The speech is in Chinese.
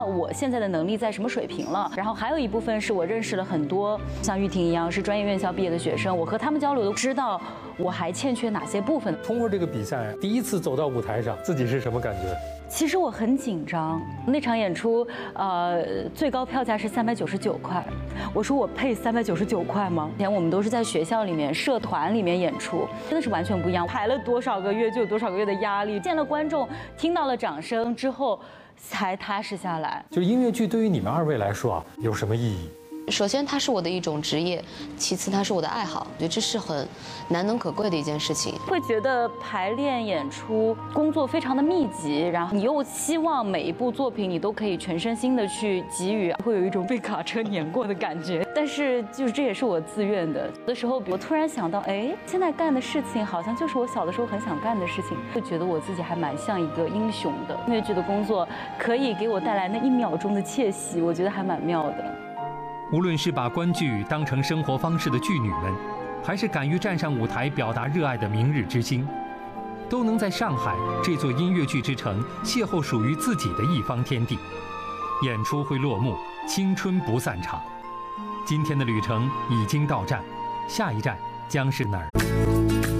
我现在的能力在什么水平了。然后还有一部分是我认识了很多像玉婷一样是专业院校毕业的学生，我和他们交流都知道我还欠缺哪些部分。 通过这个比赛，第一次走到舞台上，自己是什么感觉？ 其实我很紧张，那场演出，最高票价是399块。我说我配399块吗？以前我们都是在学校里面、社团里面演出，真的是完全不一样。排了多少个月就有多少个月的压力，见了观众，听到了掌声之后，才踏实下来。 就音乐剧对于你们二位来说啊，有什么意义？ 首先，它是我的一种职业；其次，它是我的爱好。我觉得这是很难能可贵的一件事情。 会觉得排练、演出工作非常的密集，然后你又希望每一部作品你都可以全身心的去给予，会有一种被卡车碾过的感觉。但是就是这也是我自愿的。有的时候我突然想到，哎，现在干的事情好像就是我小的时候很想干的事情，会觉得我自己还蛮像一个英雄的。音乐剧的工作可以给我带来那1秒钟的窃喜，我觉得还蛮妙的。 无论是把观剧当成生活方式的剧女们，还是敢于站上舞台表达热爱的明日之星，都能在上海这座音乐剧之城邂逅属于自己的一方天地。演出会落幕，青春不散场。今天的旅程已经到站，下一站将是哪儿？